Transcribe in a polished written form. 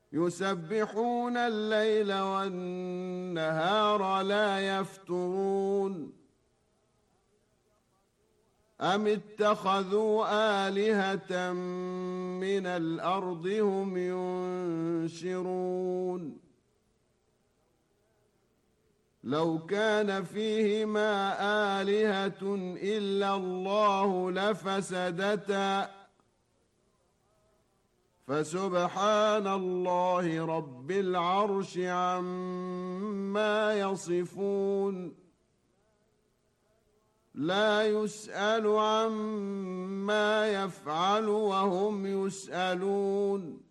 يسبحون الليل والنهار لا يفترون أم اتخذوا آلهة من الأرض هم ينشرون لو كان فيهما آلهة إلا الله لفسدتا فسبحان الله رب العرش عما يصفون لا يسأل عما يفعل وهم يسألون